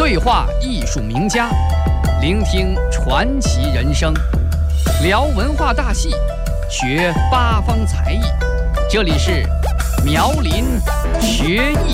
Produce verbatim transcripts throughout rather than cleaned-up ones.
对话艺术名家，聆听传奇人生，聊文化大戏，学八方才艺。这里是苗林学艺。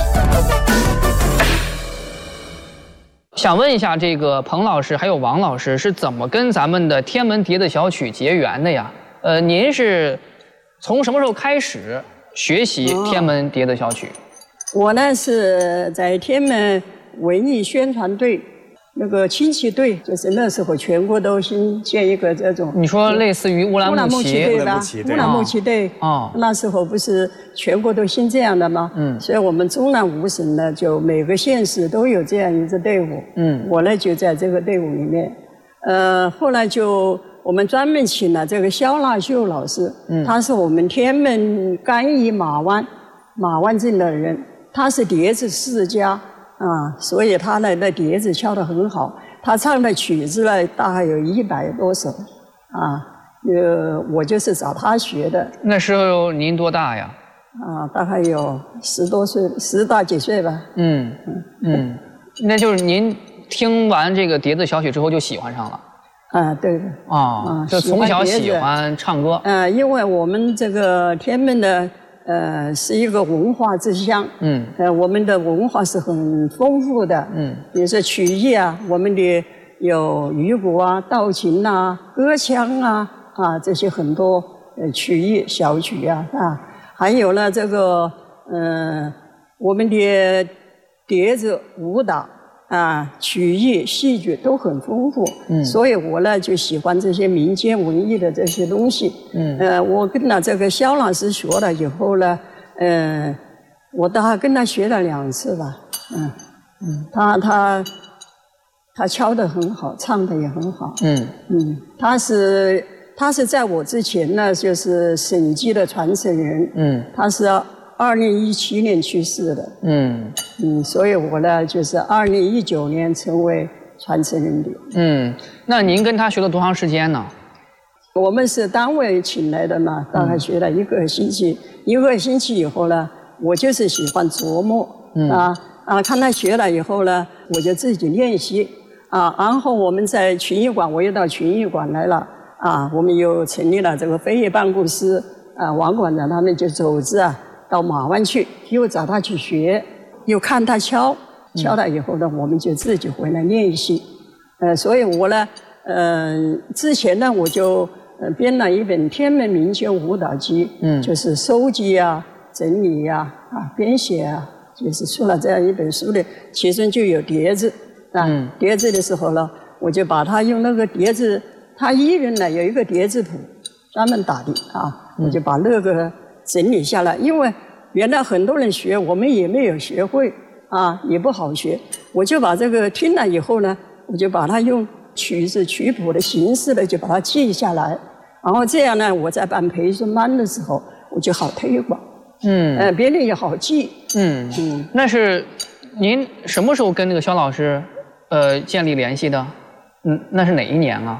想问一下，这个彭老师还有王老师是怎么跟咱们的天门蝶子小曲结缘的呀？呃，您是从什么时候开始学习天门蝶子小曲？ 哦、我呢是在天门文艺宣传队。那个亲戚队，就是那时候全国都新建一个这种。 你说类似于乌兰牧骑队吧？乌兰牧骑队。 哦。 那时候不是全国都兴这样的吗？嗯。所以我们中南五省呢，就每个县市都有这样一支队伍。嗯。我呢就在这个队伍里面。呃，后来就我们专门请了这个肖纳秀老师。嗯。他是我们天门甘邑马湾马湾镇的人，他是蝶子世家。啊，所以他呢，那碟子敲得很好。他唱的曲子呢，大概有一百多首。啊，呃，我就是找他学的。 那时候您多大呀？ 啊，大概有十多岁，十大几岁吧。 嗯嗯嗯，那就是您听完这个碟子小曲之后就喜欢上了。 啊，对的。 啊，啊就从小喜欢唱歌。 呃，因为我们这个天门的。呃，是一个文化之乡。嗯。呃，我们的文化是很丰富的。嗯。比如说曲艺啊，我们的有渔鼓啊、道琴啊、歌腔啊啊这些很多呃曲艺小曲啊啊，还有呢这个呃我们的碟子舞蹈啊、曲艺戏剧都很丰富。嗯。所以我呢就喜欢这些民间文艺的这些东西。嗯。呃，我跟了这个肖老师学了以后呢，呃，我大概跟他学了两次吧。嗯嗯，他他他敲得很好，唱得也很好。嗯嗯，他是他是在我之前呢，就是审计的传承人。嗯，他是二零一七年去世的。嗯嗯，所以我呢就是二零一九年成为传承人的。嗯， 那您跟他学了多长时间呢？ 我们是单位请来的嘛，大概学了一个星期。嗯、一个星期以后呢，我就是喜欢琢磨。嗯啊啊，看他学了以后呢，我就自己练习。啊，然后我们在群艺馆，我又到群艺馆来了。啊，我们又成立了这个飞跃办公室。啊，王馆长他们就组织啊。到马湾去，又找他去学，又看他敲，敲了以后呢，我们就自己回来练习。呃，所以我呢，呃，之前呢，我就呃编了一本《天门民间舞蹈集》，嗯，就是收集啊、整理呀、啊、啊编写啊，就是出了这样一本书的，其中就有碟子啊。嗯、碟子的时候呢，我就把它用那个碟子，他一人呢有一个碟子谱，专门打的啊，我就把那个。整理下来，因为原来很多人学，我们也没有学会啊，也不好学。我就把这个听了以后呢，我就把它用曲子曲谱的形式呢，就把它记下来。然后这样呢，我在办培训班的时候，我就好推广。嗯，呃，别人也好记。嗯嗯，那是您什么时候跟那个肖老师呃建立联系的？嗯，那是哪一年啊？